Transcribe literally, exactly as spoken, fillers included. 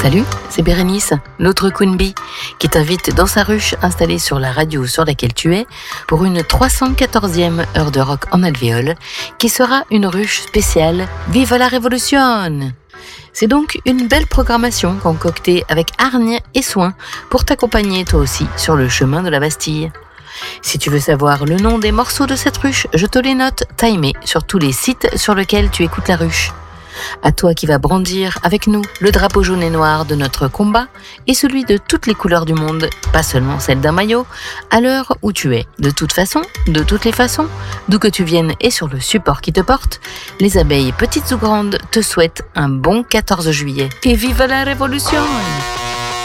Salut, c'est Bérénice, l'autre Queen Bee, qui t'invite dans sa ruche installée sur la radio sur laquelle tu es pour une trois cent quatorzième heure de rock en alvéole, qui sera une ruche spéciale Vive la Révolution! C'est donc une belle programmation concoctée avec hargne et soin pour t'accompagner toi aussi sur le chemin de la Bastille. Si tu veux savoir le nom des morceaux de cette ruche, je te les note timés sur tous les sites sur lesquels tu écoutes la ruche. À toi qui vas brandir avec nous le drapeau jaune et noir de notre combat et celui de toutes les couleurs du monde, pas seulement celle d'un maillot, à l'heure où tu es. De toute façon, de toutes les façons, d'où que tu viennes et sur le support qui te porte, les abeilles petites ou grandes te souhaitent un bon quatorze juillet. Et vive la Révolution!